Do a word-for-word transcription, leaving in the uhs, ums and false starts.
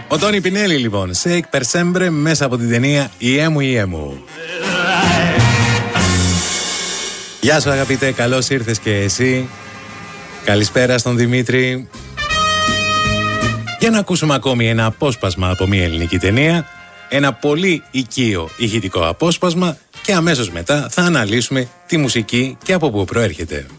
Ο Τόνι Πινέλη λοιπόν, Shake Per Sempre, μέσα από την ταινία «Ιέ μου, Ιέ μου». Γεια σου αγαπητέ, καλώς ήρθες και εσύ. Καλησπέρα στον Δημήτρη. Για να ακούσουμε ακόμη ένα απόσπασμα από μια ελληνική ταινία, ένα πολύ οικείο ηχητικό απόσπασμα, και αμέσως μετά θα αναλύσουμε τη μουσική και από πού προέρχεται.